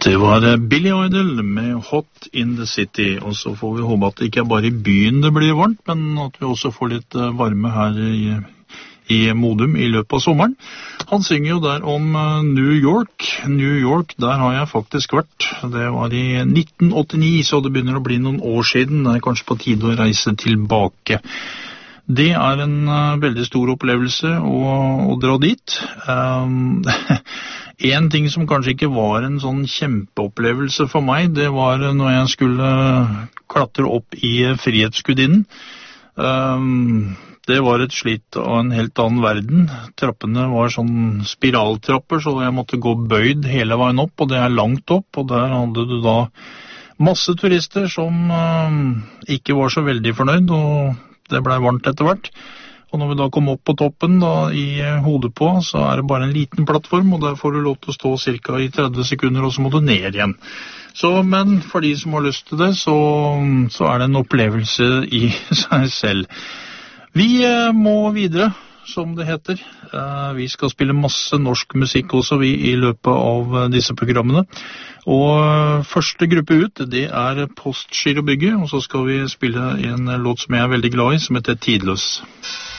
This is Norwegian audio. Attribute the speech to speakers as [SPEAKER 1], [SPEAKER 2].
[SPEAKER 1] Det var Billy Idol med Hot in the City, og så får vi håpe at det ikke bare i byen det blir varmt, men at vi også får litt varme her i Modum i løpet av sommeren. Han synger jo der om New York. New York, der har jeg faktisk vært. Det var i 1989, så det begynner å bli noen år siden. Det er kanskje på tide å reise tilbake. Det er en veldig stor opplevelse å dra dit. En ting som kanskje ikke var en sånn kjempeopplevelse for meg, det var når jeg skulle klatre opp i Frihetsgudinnen. Det var et slitt av en helt annen verden. Trappene var sånn spiraltrapper, så jeg måtte gå bøyd hele veien opp, og det er langt opp, og der hadde du da masse turister som ikke var så veldig fornøyd, og det ble varmt etter hvert. Og når vi da kom opp på toppen da, i hodet på, så er det bare en liten plattform, og der får du lov til å stå cirka i 30 sekunder, og så må du ned igjen. Så, men for de som har lyst til det, så er det en opplevelse i seg selv. Vi må videre, som det heter. Vi skal spille masse norsk musikk også i løpet av disse programmene. Og første gruppe ut, det er Postgirobygget, og så skal vi spille en låt som jeg er veldig glad i, som heter Tidløs.